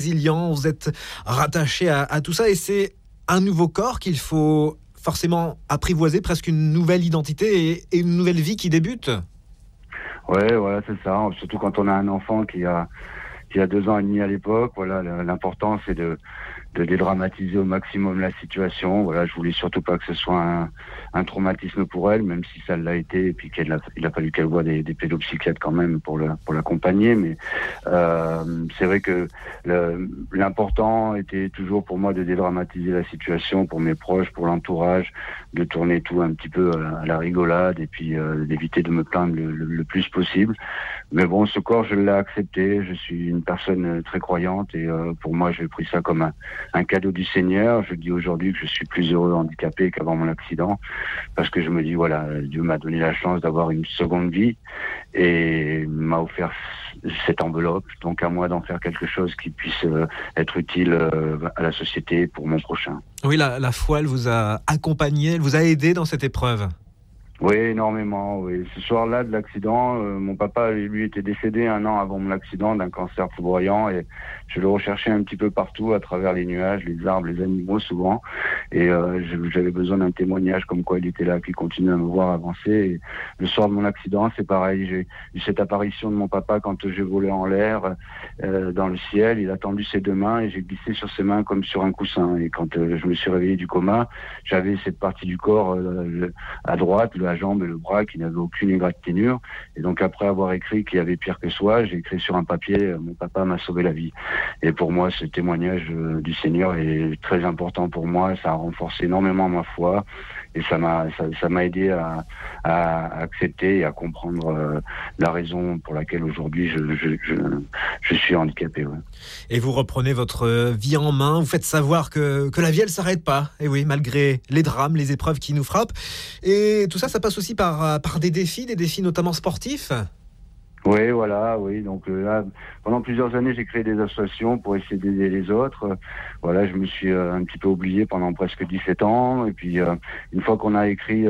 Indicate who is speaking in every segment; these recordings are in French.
Speaker 1: Résilient, vous êtes rattaché à tout ça et c'est un nouveau corps qu'il faut forcément apprivoiser, presque une nouvelle identité et une nouvelle vie qui débute.
Speaker 2: Ouais, voilà, c'est ça. Surtout quand on a un enfant qui a 2 ans et demi à l'époque. Voilà, l'important c'est de dédramatiser au maximum la situation. Voilà, je voulais surtout pas que ce soit un traumatisme pour elle, même si ça l'a été, et puis il a fallu qu'elle voie des pédopsychiatres quand même pour l'accompagner. Mais c'est vrai que l'important était toujours pour moi de dédramatiser la situation pour mes proches, pour l'entourage, de tourner tout un petit peu à la rigolade et puis d'éviter de me plaindre le plus possible. Mais bon, ce corps, je l'ai accepté. Je suis une personne très croyante et pour moi, j'ai pris ça comme un cadeau du Seigneur. Je dis aujourd'hui que je suis plus heureux handicapé qu'avant mon accident parce que je me dis, voilà, Dieu m'a donné la chance d'avoir une seconde vie et m'a offert cette enveloppe. Donc à moi d'en faire quelque chose qui puisse être utile à la société pour mon prochain.
Speaker 1: Oui, la foi, elle vous a accompagné, elle vous a aidé dans cette épreuve.
Speaker 2: Oui, énormément. Oui. Ce soir-là de l'accident, mon papa, lui, était décédé 1 an avant mon accident d'un cancer foudroyant et je le recherchais un petit peu partout à travers les nuages, les arbres, les animaux souvent. Et j'avais besoin d'un témoignage comme quoi il était là, qu'il continue à me voir avancer. Et le soir de mon accident, c'est pareil. J'ai eu cette apparition de mon papa quand je volais en l'air dans le ciel. Il a tendu ses 2 mains et j'ai glissé sur ses mains comme sur un coussin. Et quand je me suis réveillé du coma, j'avais cette partie du corps à droite, la jambe et le bras qui n'avaient aucune égratignure. Et donc après avoir écrit qu'il y avait pire que soi, j'ai écrit sur un papier mon papa m'a sauvé la vie. Et pour moi, ce témoignage du Seigneur est très important pour moi. Ça a renforcé énormément ma foi et ça m'a aidé à accepter et à comprendre la raison pour laquelle aujourd'hui je suis handicapé. Ouais.
Speaker 1: Et vous reprenez votre vie en main, vous faites savoir que la vie elle s'arrête pas. Et oui, malgré les drames, les épreuves qui nous frappent. Et tout ça, ça passe aussi par des défis notamment sportifs.
Speaker 2: Oui, voilà, oui. Donc là, pendant plusieurs années, j'ai créé des associations pour essayer d'aider les autres. Voilà, je me suis un petit peu oublié pendant presque 17 ans. Et puis, une fois qu'on a écrit,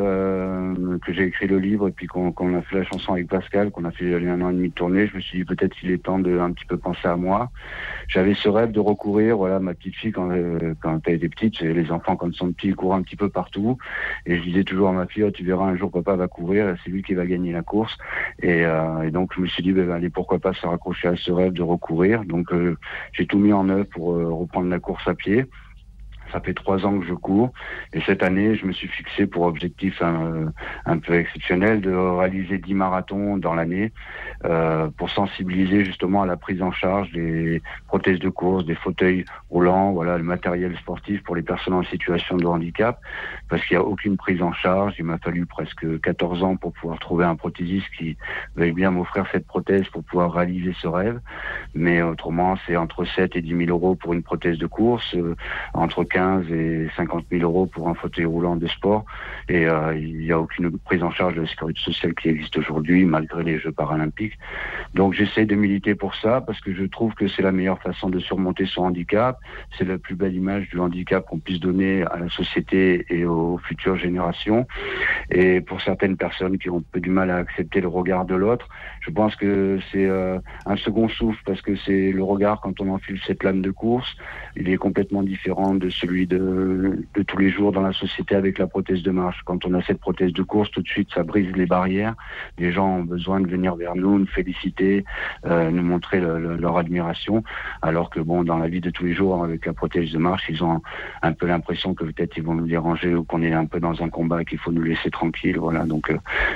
Speaker 2: que j'ai écrit le livre, et puis qu'on a fait la chanson avec Pascal, qu'on a fait 1 an et demi de tournée, je me suis dit peut-être qu'il est temps de un petit peu penser à moi. J'avais ce rêve de recourir. Voilà, ma petite fille, quand elle était petite, les enfants, quand ils sont petits, ils courent un petit peu partout. Et je disais toujours à ma fille, oh, tu verras, un jour, papa va courir, c'est lui qui va gagner la course. Et donc, je me suis dit, allez, pourquoi pas se raccrocher à ce rêve de recourir. Donc, j'ai tout mis en œuvre pour reprendre la course à pied. Ça fait 3 ans que je cours et cette année, je me suis fixé pour objectif un peu exceptionnel de réaliser 10 marathons dans l'année pour sensibiliser justement à la prise en charge des prothèses de course, des fauteuils roulants, voilà, le matériel sportif pour les personnes en situation de handicap parce qu'il n'y a aucune prise en charge. Il m'a fallu presque 14 ans pour pouvoir trouver un prothésiste qui veuille bien m'offrir cette prothèse pour pouvoir réaliser ce rêve. Mais autrement, c'est entre 7 et 10 000 euros pour une prothèse de course, entre 15 et 50 000 euros pour un fauteuil roulant de sport. Et il n'y a aucune prise en charge de la sécurité sociale qui existe aujourd'hui, malgré les Jeux paralympiques. Donc j'essaie de militer pour ça, parce que je trouve que c'est la meilleure façon de surmonter son handicap. C'est la plus belle image du handicap qu'on puisse donner à la société et aux futures générations. Et pour certaines personnes qui ont un peu du mal à accepter le regard de l'autre, je pense que c'est un second souffle, parce que c'est le regard quand on enfile cette lame de course, il est complètement différent de celui de tous les jours dans la société avec la prothèse de marche. Quand on a cette prothèse de course, tout de suite, ça brise les barrières. Les gens ont besoin de venir vers nous, nous féliciter, nous montrer leur admiration, alors que bon, dans la vie de tous les jours, avec la prothèse de marche, ils ont un peu l'impression que peut-être ils vont nous déranger ou qu'on est un peu dans un combat, qu'il faut nous laisser tranquille. Voilà. Donc,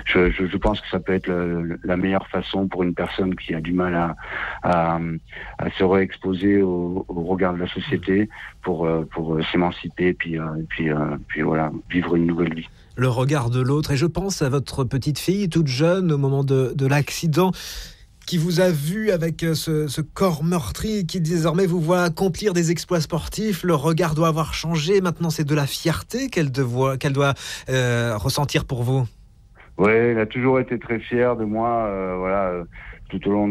Speaker 2: je pense que ça peut être la meilleure façon pour une personne qui a du mal à se réexposer au regard de la société pour s'émanciper puis voilà, vivre une nouvelle vie.
Speaker 1: Le regard de l'autre, et je pense à votre petite fille toute jeune au moment de l'accident, qui vous a vu avec ce corps meurtri, qui désormais vous voit accomplir des exploits sportifs. Le regard doit avoir changé, maintenant c'est de la fierté qu'elle doit ressentir pour vous.
Speaker 2: Oui, elle a toujours été très fière de moi. Voilà, tout au long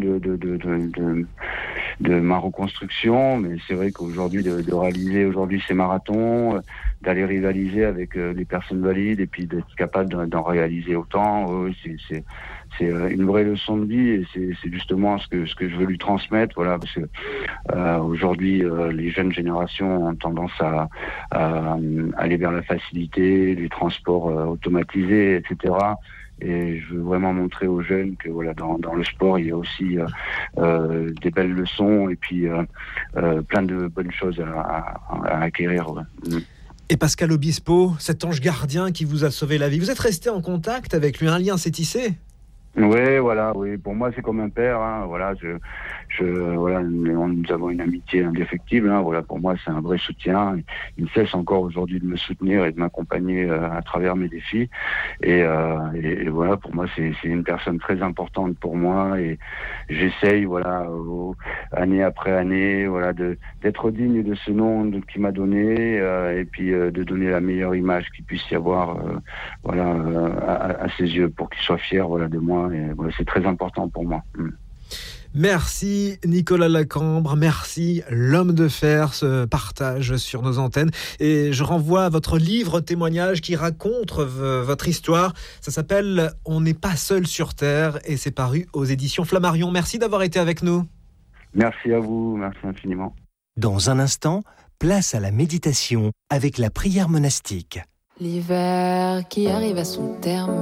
Speaker 2: de ma reconstruction. Mais c'est vrai qu'aujourd'hui, de réaliser aujourd'hui ces marathons, d'aller rivaliser avec les personnes valides et puis d'être capable d'en réaliser autant, c'est une vraie leçon de vie et c'est justement ce que je veux lui transmettre. Voilà, parce que aujourd'hui, les jeunes générations ont tendance à aller vers la facilité, les transports automatisés, etc. Et je veux vraiment montrer aux jeunes que voilà, dans le sport, il y a aussi des belles leçons et puis plein de bonnes choses à acquérir. Ouais.
Speaker 1: Et Pascal Obispo, cet ange gardien qui vous a sauvé la vie, vous êtes resté en contact avec lui, un lien s'est tissé ?
Speaker 2: Oui, voilà, oui. Pour moi, c'est comme un père. Hein. Voilà, voilà, nous avons une amitié indéfectible. Hein. Voilà, pour moi, c'est un vrai soutien. Il ne cesse encore aujourd'hui de me soutenir et de m'accompagner à travers mes défis. Et voilà, pour moi, c'est une personne très importante pour moi. Et j'essaye, voilà, année après année, voilà, d'être digne de ce nom qu'il m'a donné, et puis de donner la meilleure image qu'il puisse y avoir, voilà, à ses yeux, pour qu'il soit fier, voilà, de moi. Et voilà, c'est très important pour moi.
Speaker 1: Merci Nicolas Lacambre, merci l'homme de fer, ce partage sur nos antennes. Et je renvoie à votre livre témoignage qui raconte votre histoire. Ça s'appelle « On n'est pas seul sur Terre » et c'est paru aux éditions Flammarion. Merci d'avoir été avec nous.
Speaker 2: Merci à vous, merci infiniment.
Speaker 3: Dans un instant, place à la méditation avec la prière monastique.
Speaker 4: L'hiver qui arrive à son terme,